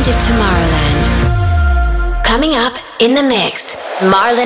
Sound of Tomorrowland. Coming up in the mix, Marlon